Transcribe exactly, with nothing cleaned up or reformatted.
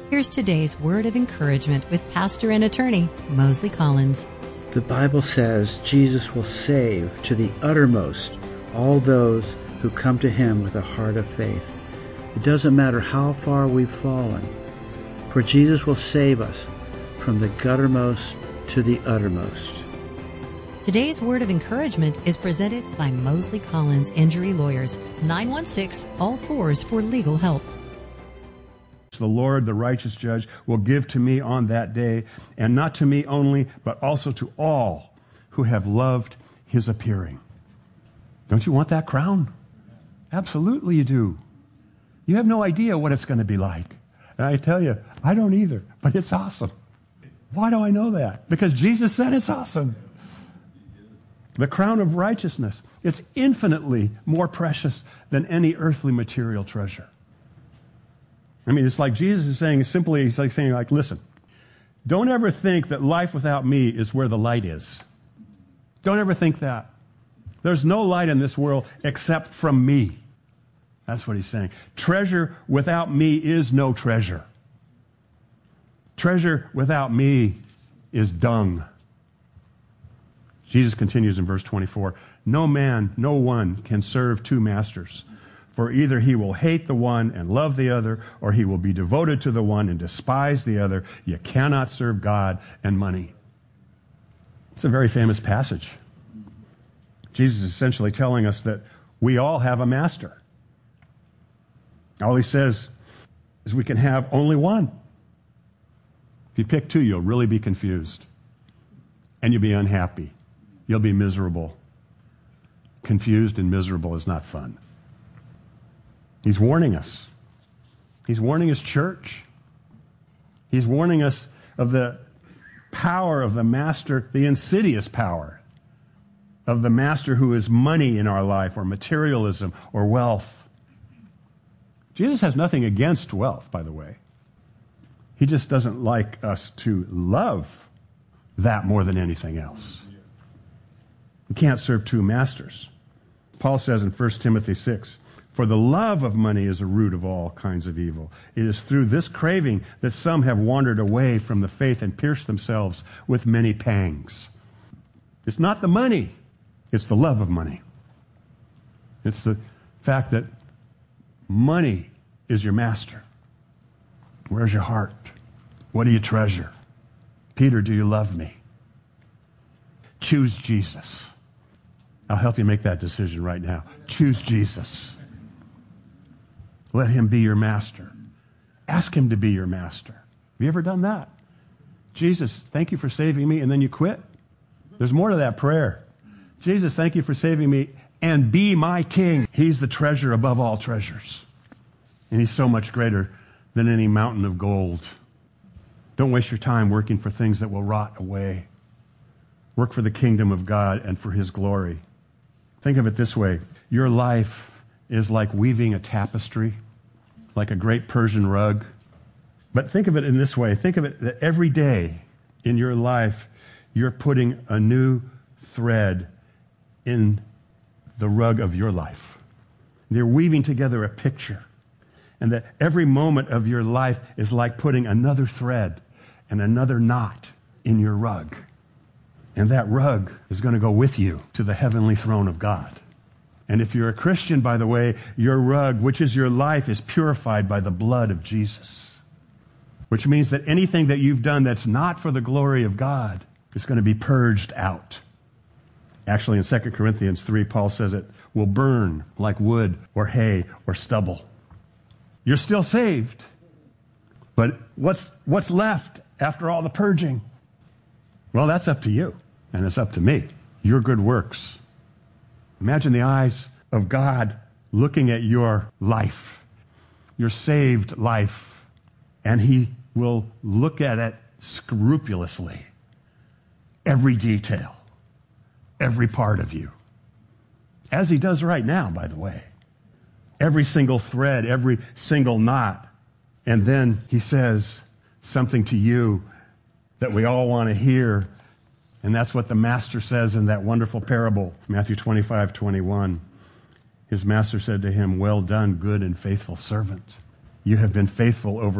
Here's today's word of encouragement with pastor and attorney Mosley Collins. The Bible says Jesus will save to the uttermost all those who come to him with a heart of faith. It doesn't matter how far we've fallen, for Jesus will save us from the guttermost to the uttermost. Today's word of encouragement is presented by Mosley Collins Injury Lawyers, nine one six, all fours for legal help. The Lord, the righteous judge, will give to me on that day, and not to me only, but also to all who have loved his appearing. Don't you want that crown? Absolutely you do. You have no idea what it's going to be like. And I tell you, I don't either, but it's awesome. Why do I know that? Because Jesus said it's awesome. The crown of righteousness, it's infinitely more precious than any earthly material treasure. I mean, it's like Jesus is saying simply, he's like saying, like, listen, don't ever think that life without me is where the light is. Don't ever think that. There's no light in this world except from me. That's what he's saying. Treasure without me is no treasure. Treasure without me is dung. Jesus continues in verse twenty-four, no man, no one can serve two masters. For either he will hate the one and love the other, or he will be devoted to the one and despise the other. You cannot serve God and money. It's a very famous passage. Jesus is essentially telling us that we all have a master. All he says is we can have only one. If you pick two, you'll really be confused. And you'll be unhappy. You'll be miserable. Confused and miserable is not fun. He's warning us. He's warning his church. He's warning us of the power of the master, the insidious power of the master who is money in our life, or materialism, or wealth. Jesus has nothing against wealth, by the way. He just doesn't like us to love that more than anything else. We can't serve two masters. Paul says in First Timothy six, for the love of money is a root of all kinds of evil. It is through this craving that some have wandered away from the faith and pierced themselves with many pangs. It's not the money. It's the love of money. It's the fact that money is your master. Where's your heart? What do you treasure? Peter, do you love me? Choose Jesus. I'll help you make that decision right now. Choose Jesus. Let him be your master. Ask him to be your master. Have you ever done that? Jesus, thank you for saving me, and then you quit? There's more to that prayer. Jesus, thank you for saving me, and be my king. He's the treasure above all treasures. And he's so much greater than any mountain of gold. Don't waste your time working for things that will rot away. Work for the kingdom of God and for his glory. Think of it this way. Your life is like weaving a tapestry, like a great Persian rug. But think of it in this way. Think of it that every day in your life, you're putting a new thread in the rug of your life. They're weaving together a picture. And that every moment of your life is like putting another thread and another knot in your rug. And that rug is going to go with you to the heavenly throne of God. And if you're a Christian, by the way, your rug, which is your life, is purified by the blood of Jesus. Which means that anything that you've done that's not for the glory of God is going to be purged out. Actually, in Second Corinthians three, Paul says it will burn like wood or hay or stubble. You're still saved. But what's, what's left after all the purging? Well, that's up to you, and it's up to me. Your good works. Imagine the eyes of God looking at your life, your saved life, and he will look at it scrupulously. Every detail, every part of you. As he does right now, by the way. Every single thread, every single knot. And then he says something to you that we all want to hear. And that's what the master says in that wonderful parable, Matthew twenty-five, twenty-one. His master said to him, well done, good and faithful servant. You have been faithful over